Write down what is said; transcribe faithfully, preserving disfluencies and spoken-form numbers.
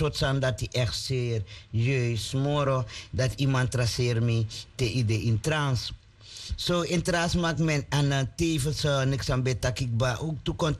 soort van dat die echt zeer juist moro dat iemand traceer me te ide in trans. Zo in trans maakt men aan tevens niks aan betakikba ook toekomst